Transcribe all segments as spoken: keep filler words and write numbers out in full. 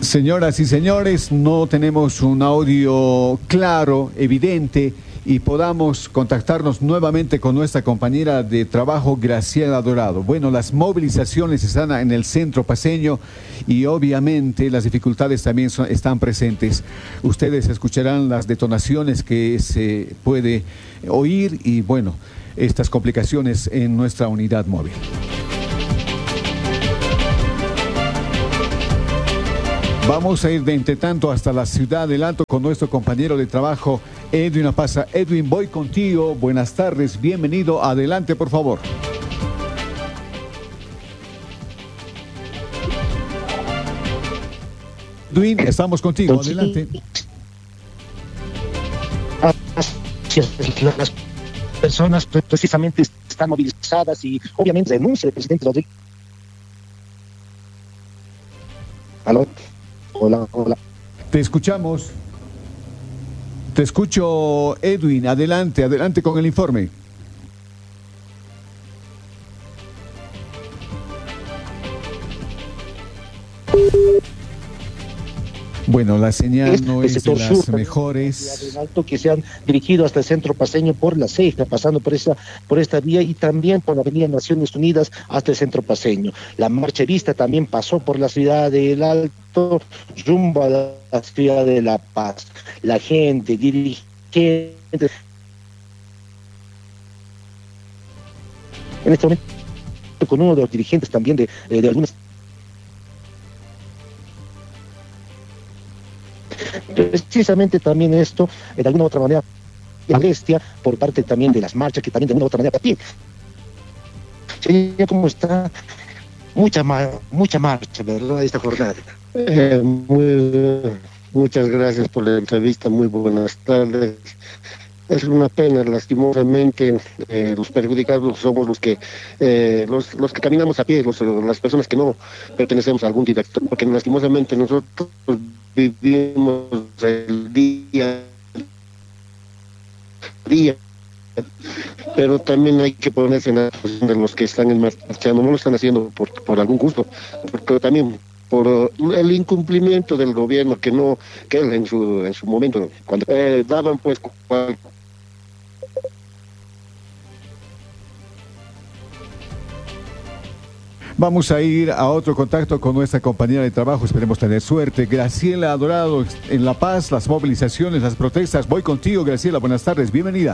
Señoras y señores, no tenemos un audio claro, evidente, y podamos contactarnos nuevamente con nuestra compañera de trabajo, Graciela Dorado. Bueno, las movilizaciones están en el centro paceño y obviamente las dificultades también son, están presentes. Ustedes escucharán las detonaciones que se puede oír y bueno, estas complicaciones en nuestra unidad móvil. Vamos a ir de entre tanto hasta la ciudad del Alto con nuestro compañero de trabajo, Edwin Apaza. Edwin, voy contigo. Buenas tardes, bienvenido. Adelante, por favor. Edwin, estamos contigo. Adelante. Las personas precisamente están movilizadas y obviamente denuncia el presidente Rodríguez. ¿Aló? Hola, hola. Te escuchamos. Te escucho, Edwin. Adelante, adelante con el informe. Bueno, la señal no es de las mejores. Alto que se han dirigido hasta el centro paceño por la Ceja, pasando por esta, por esta vía y también por la avenida Naciones Unidas hasta el centro paceño. La marcherista también pasó por la ciudad del Alto rumbo a la ciudad de La Paz. La gente, dirigentes, en este momento con uno de los dirigentes también de, de algunas. Precisamente también esto, de alguna u otra manera, molestia por parte también de las marchas, que también de alguna u otra manera también. Señor, ¿cómo está? Mucha, mucha marcha, ¿verdad? Esta jornada. Eh, muy, muchas gracias por la entrevista, muy buenas tardes. Es una pena, lastimosamente, eh, los perjudicados somos los que eh, los, los que caminamos a pie, los, las personas que no pertenecemos a algún director, porque lastimosamente nosotros vivimos el día a día, pero también hay que ponerse en la posición de los que están marchando, no lo están haciendo por, por algún gusto, porque también por el incumplimiento del gobierno que no, que en su en su momento, cuando eh, daban pues cual, Vamos a ir a otro contacto con nuestra compañera de trabajo, esperemos tener suerte. Graciela Dorado, en La Paz, las movilizaciones, las protestas. Voy contigo, Graciela, buenas tardes, bienvenida.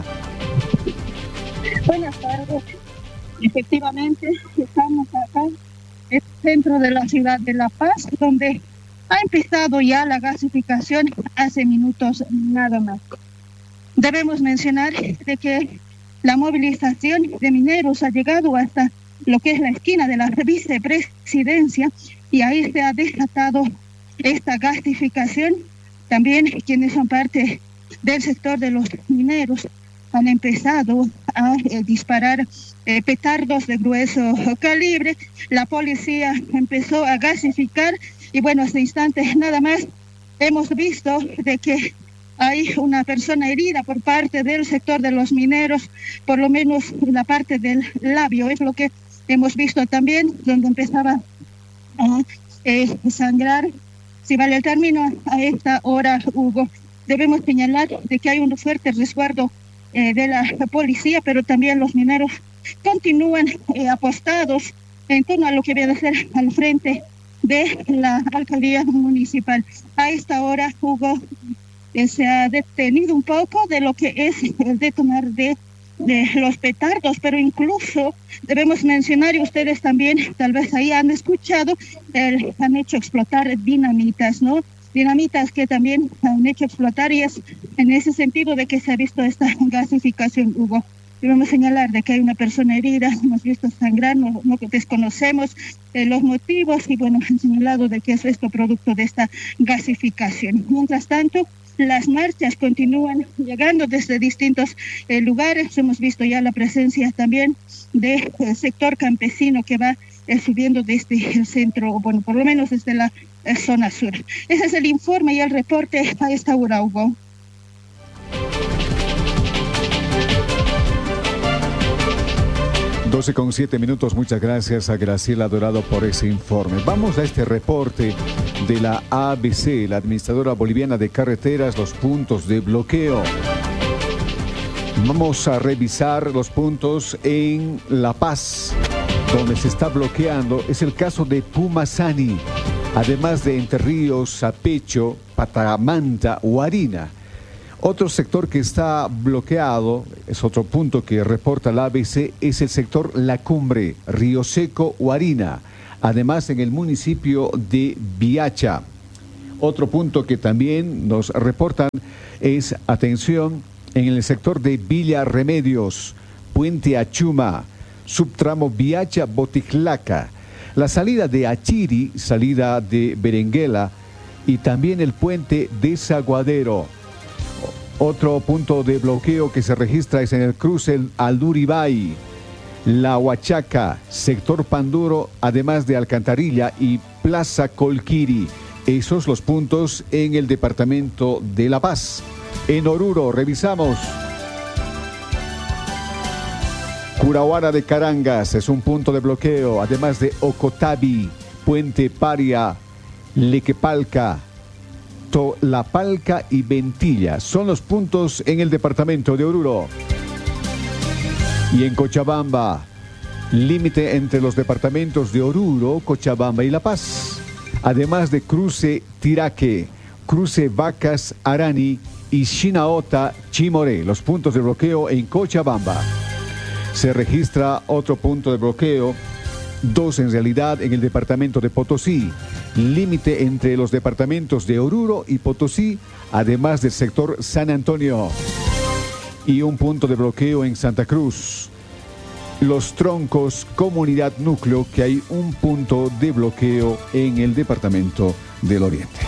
Buenas tardes. Efectivamente, estamos acá, en el centro de la ciudad de La Paz, donde ha empezado ya la gasificación hace minutos nada más. Debemos mencionar de que la movilización de mineros ha llegado hasta lo que es la esquina de la vicepresidencia y ahí se ha desatado esta gasificación. También quienes son parte del sector de los mineros han empezado a eh, disparar eh, petardos de grueso calibre. La policía empezó a gasificar y bueno, hasta instantes nada más hemos visto de que hay una persona herida por parte del sector de los mineros, por lo menos en la parte del labio, es lo que hemos visto también, donde empezaba a eh, sangrar, si vale el término, a esta hora, Hugo. Debemos señalar de que hay un fuerte resguardo eh, de la policía, pero también los mineros continúan eh, apostados en torno a lo que viene a ser al frente de la alcaldía municipal. A esta hora, Hugo, eh, se ha detenido un poco de lo que es el detonar de de los petardos, pero incluso debemos mencionar, y ustedes también tal vez ahí han escuchado, eh, han hecho explotar dinamitas, ¿no? Dinamitas que también han hecho explotar y es en ese sentido de que se ha visto esta gasificación, Hugo. Debemos señalar de que hay una persona herida, hemos visto sangrar, no, no desconocemos eh, los motivos y bueno, han señalado de que es esto producto de esta gasificación. Mientras tanto, las marchas continúan llegando desde distintos eh, lugares. Hemos visto ya la presencia también del de, eh, sector campesino que va eh, subiendo desde el centro, bueno, por lo menos desde la eh, zona sur. Ese es el informe y el reporte a esta hora, Hugo. doce con siete minutos, muchas gracias a Graciela Dorado por ese informe. Vamos a este reporte de la A B C, la Administradora Boliviana de Carreteras, los puntos de bloqueo. Vamos a revisar los puntos en La Paz, donde se está bloqueando. Es el caso de Pumasani, además de Entre Ríos, Sapecho, Patamanta, Huarina. Otro sector que está bloqueado, es otro punto que reporta la A B C, es el sector La Cumbre, Río Seco, Huarina. Además, en el municipio de Viacha. Otro punto que también nos reportan es, atención, en el sector de Villa Remedios, Puente Achuma, subtramo Viacha-Boticlaca, la salida de Achiri, salida de Berenguela y también el puente de Saguadero. Otro punto de bloqueo que se registra es en el cruce Alduribay, La Huachaca, sector Panduro, además de Alcantarilla y Plaza Colquiri. Esos los puntos en el departamento de La Paz. En Oruro, revisamos. Curahuara de Carangas es un punto de bloqueo, además de Ocotabi, Puente Paria, Lequepalca, Tolapalca y Ventilla. Son los puntos en el departamento de Oruro. Y en Cochabamba, límite entre los departamentos de Oruro, Cochabamba y La Paz. Además de cruce Tiraque, cruce Vacas, Arani y Chinaota, Chimoré, los puntos de bloqueo en Cochabamba. Se registra otro punto de bloqueo, dos en realidad, en el departamento de Potosí, límite entre los departamentos de Oruro y Potosí, además del sector San Antonio. Y un punto de bloqueo en Santa Cruz. Los Troncos, comunidad núcleo, que hay un punto de bloqueo en el departamento del Oriente.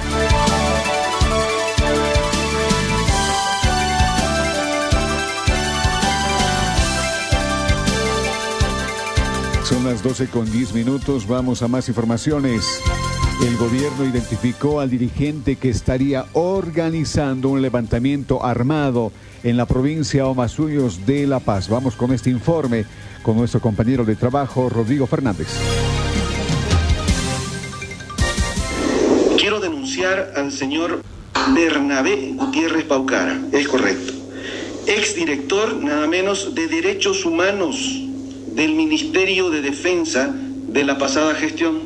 Son las doce con diez minutos, vamos a más informaciones. El gobierno identificó al dirigente que estaría organizando un levantamiento armado en la provincia Omasuyos de La Paz. Vamos con este informe con nuestro compañero de trabajo, Rodrigo Fernández. Quiero denunciar al señor Bernabé Gutiérrez Paucara, es correcto, exdirector nada menos de Derechos Humanos del Ministerio de Defensa de la pasada gestión,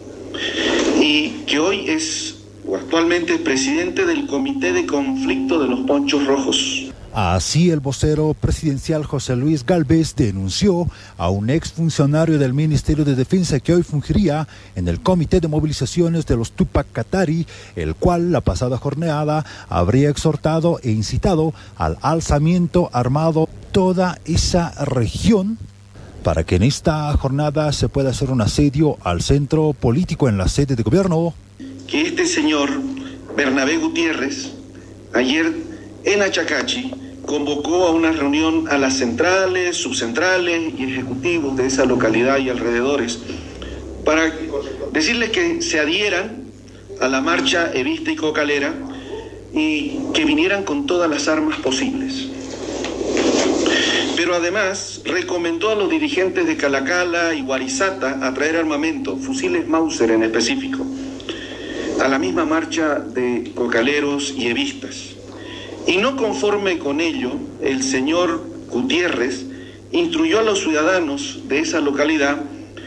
y que hoy es, o actualmente es presidente del Comité de Conflicto de los Ponchos Rojos. Así, el vocero presidencial José Luis Gálvez denunció a un exfuncionario del Ministerio de Defensa que hoy fungiría en el Comité de Movilizaciones de los Tupac Katari, el cual la pasada jornada habría exhortado e incitado al alzamiento armado toda esa región, para que en esta jornada se pueda hacer un asedio al centro político en la sede de gobierno. Que este señor Bernabé Gutiérrez, ayer en Achacachi, convocó a una reunión a las centrales, subcentrales y ejecutivos de esa localidad y alrededores para decirles que se adhieran a la marcha evista y cocalera y que vinieran con todas las armas posibles. Pero además recomendó a los dirigentes de Calacala y Guarizata a traer armamento, fusiles Mauser en específico, a la misma marcha de cocaleros y evistas. Y no conforme con ello, el señor Gutiérrez instruyó a los ciudadanos de esa localidad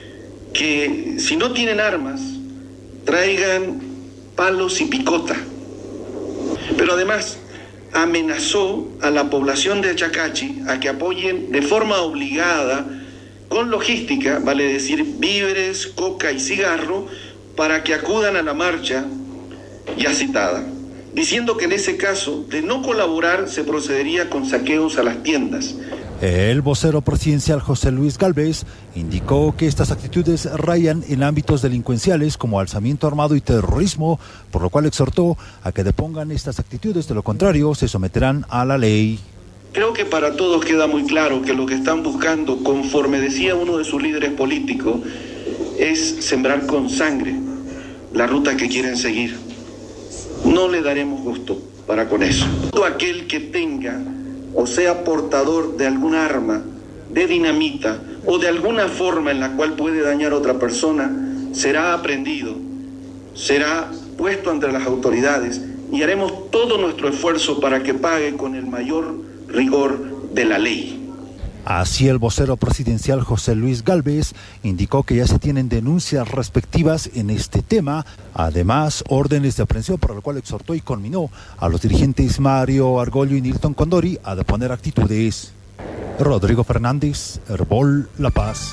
que si no tienen armas, traigan palos y picota. Pero además amenazó a la población de Achacachi a que apoyen de forma obligada, con logística, vale decir víveres, coca y cigarro, para que acudan a la marcha ya citada, diciendo que en ese caso de no colaborar se procedería con saqueos a las tiendas. El vocero presidencial José Luis Gálvez indicó que estas actitudes rayan en ámbitos delincuenciales como alzamiento armado y terrorismo, por lo cual exhortó a que depongan estas actitudes, de lo contrario se someterán a la ley. Creo que para todos queda muy claro que lo que están buscando, conforme decía uno de sus líderes políticos, es sembrar con sangre la ruta que quieren seguir. No le daremos gusto para con eso. Todo aquel que tenga o sea portador de algún arma, de dinamita o de alguna forma en la cual puede dañar a otra persona, será aprendido será puesto ante las autoridades y haremos todo nuestro esfuerzo para que pague con el mayor rigor de la ley. Así el vocero presidencial José Luis Gálvez indicó que ya se tienen denuncias respectivas en este tema, además órdenes de aprehensión, por lo cual exhortó y conminó a los dirigentes Mario Argollo y Nilton Condori a deponer actitudes. Rodrigo Fernández, Herbol, La Paz.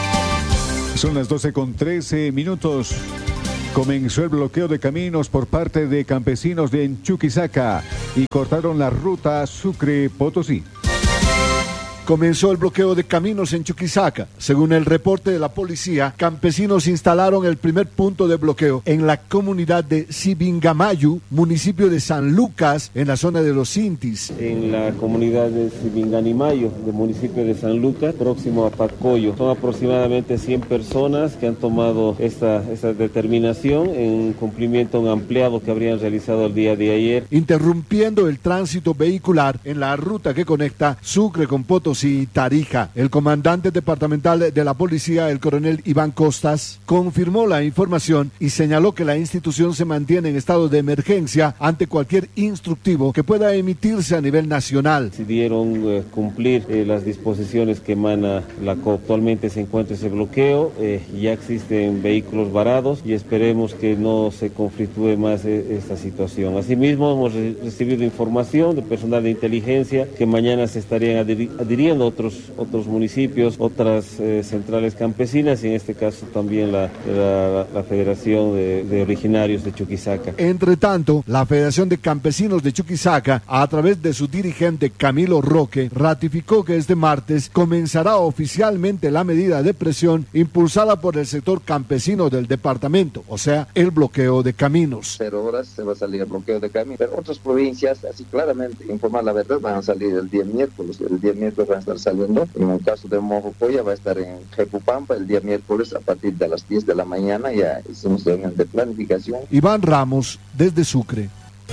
Son las doce con trece minutos. Comenzó el bloqueo de caminos por parte de campesinos de Chuquisaca y cortaron la ruta Sucre-Potosí. Comenzó el bloqueo de caminos en Chuquisaca. Según el reporte de la policía, campesinos instalaron el primer punto de bloqueo en la comunidad de Sibingamayu, municipio de San Lucas, en la zona de los Intis. En la comunidad de Sibinganimayo, del municipio de San Lucas, próximo a Patcoyo. Son aproximadamente cien personas que han tomado esta, esta determinación en cumplimiento a un ampliado que habrían realizado el día de ayer. Interrumpiendo el tránsito vehicular en la ruta que conecta Sucre con Potosí y Tarija. El comandante departamental de la policía, el coronel Iván Costas, confirmó la información y señaló que la institución se mantiene en estado de emergencia ante cualquier instructivo que pueda emitirse a nivel nacional. Decidieron eh, cumplir eh, las disposiciones que emana la C O P. Actualmente se encuentra ese bloqueo, eh, ya existen vehículos varados y esperemos que no se conflictúe más eh, esta situación. Asimismo, hemos re recibido información de personal de inteligencia que mañana se estarían adhiriendo otros, otros municipios, otras eh, centrales campesinas y en este caso también la, la, la Federación de, de Originarios de Chuquisaca. Entre tanto, la Federación de Campesinos de Chuquisaca, a través de su dirigente Camilo Roque, ratificó que este martes comenzará oficialmente la medida de presión impulsada por el sector campesino del departamento, o sea, el bloqueo de caminos. Cero horas se va a salir el bloqueo de caminos, pero otras provincias, así claramente, informar la verdad, van a salir el día miércoles, el día miércoles van a estar saliendo. En el caso de Mojocoya va a estar en Jepupampa el día miércoles a partir de las diez de la mañana. Ya hicimos reunión de planificación. Iván Ramos, desde Sucre.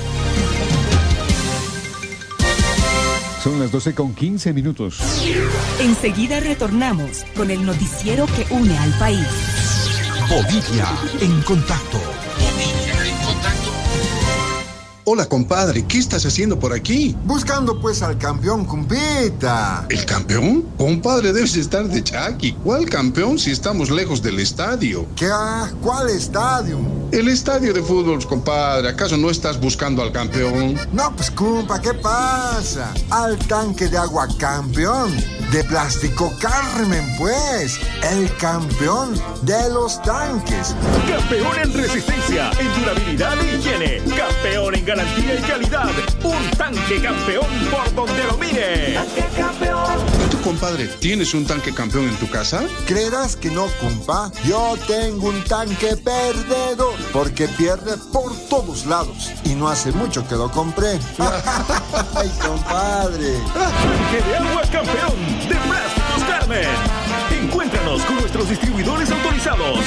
Son las doce con quince minutos. Enseguida retornamos con el noticiero que une al país. Bolivia en contacto. Bolivia en contacto. Hola, compadre, ¿qué estás haciendo por aquí? Buscando pues al campeón, compita. ¿El campeón? Compadre, debes estar de Chaqui. ¿Cuál campeón si estamos lejos del estadio? ¿Qué? ¿Cuál estadio? El estadio de fútbol, compadre. ¿Acaso no estás buscando al campeón? No, pues, compa, ¿qué pasa? Al tanque de agua campeón. De Plástico Carmen, pues. El campeón de los tanques. Campeón en resistencia, en durabilidad e higiene. Campeón en garantía y calidad. Un tanque campeón por donde lo mire. Tanque campeón. ¿Tú, compadre, tienes un tanque campeón en tu casa? ¿Creerás que no, compa? Yo tengo un tanque perdedor, porque pierde por todos lados. Y no hace mucho que lo compré. ¡Ay, compadre! Tanque de agua campeón de Plásticos Carmen. Encuéntranos con nuestros distribuidores autorizados.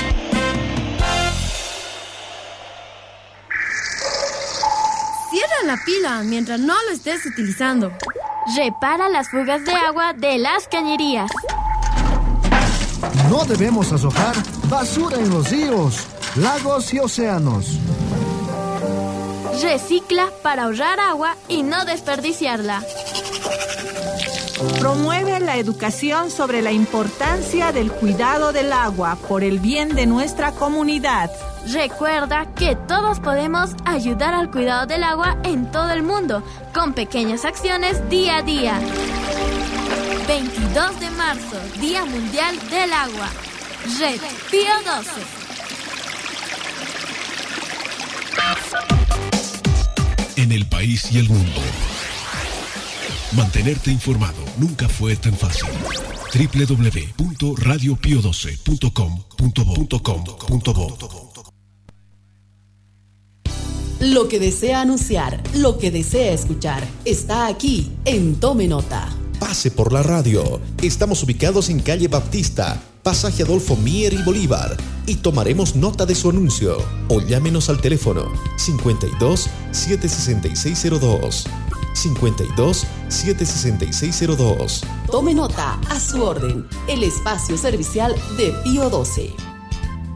Cierra la pila mientras no lo estés utilizando. Repara las fugas de agua de las cañerías. No debemos arrojar basura en los ríos, lagos y océanos. Recicla para ahorrar agua y no desperdiciarla. Promueve la educación sobre la importancia del cuidado del agua por el bien de nuestra comunidad. Recuerda que todos podemos ayudar al cuidado del agua en todo el mundo, con pequeñas acciones día a día. veintidós de marzo, Día Mundial del Agua. Red Pío doce. En el país y el mundo. Mantenerte informado nunca fue tan fácil. doble u doble u doble u punto radio pío doce punto com punto bo. Lo que desea anunciar, lo que desea escuchar, está aquí en Tome Nota. Pase por la radio. Estamos ubicados en calle Baptista, pasaje Adolfo Mier y Bolívar, y tomaremos nota de su anuncio. O llámenos al teléfono cincuenta y dos, setecientos sesenta y seis cero dos. cincuenta y dos, setecientos sesenta y seis cero dos. Tome Nota, a su orden, el espacio servicial de Pío doce.